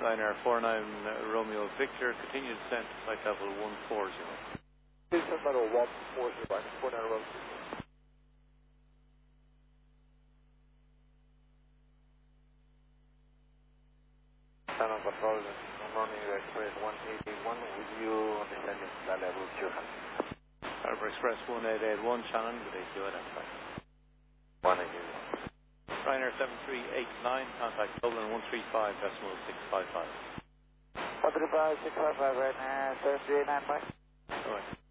Ryanair 49 Romeo Victor, continue descent to flight level 140. Descent level 140, Ryanair 49 Romeo. Channel control, morning Express 181, with you descending to level 200. Harbour Express 1881, Shannon, with AQ identified. 181. Ryanair 7389, contact Dublin 135.655. 135.655, Ryanair 7389, bye. All right.